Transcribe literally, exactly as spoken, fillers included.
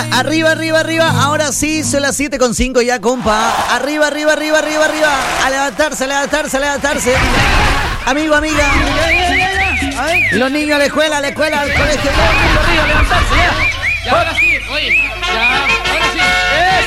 Arriba, arriba, arriba. Ahora sí, son las siete con cinco ya, compa. Arriba, arriba, arriba, arriba, arriba. A levantarse, a levantarse, a levantarse. Amigo, amiga. Los niños a la escuela, a la escuela, al colegio. Arriba, levantarse, ya. Ya, ahora sí. Oye, ya, ahora sí. ¡Eh!